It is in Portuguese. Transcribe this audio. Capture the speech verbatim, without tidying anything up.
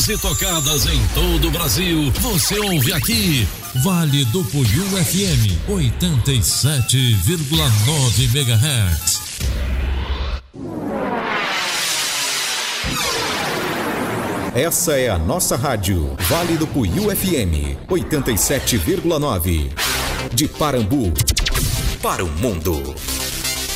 E tocadas em todo o Brasil, você ouve aqui, Vale do Puiú F M, oitenta e sete vírgula nove megahertz. Essa é a nossa rádio, Vale do Puiú F M, oitenta e sete vírgula nove. De Parambu, para o mundo.